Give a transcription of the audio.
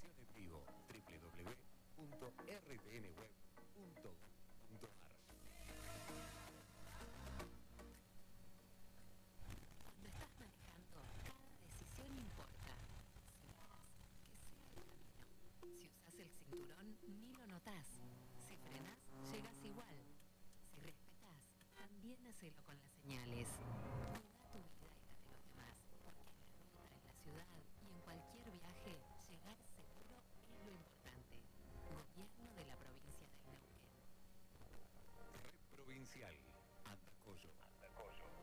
transmisión en vivo, www.rtnweb.gov.ar. Cuando estás manejando, cada decisión importa. Si usas el cinturón, ni lo notás. Si frenás, llegas igual. Si respetás, también hacelo con las señales.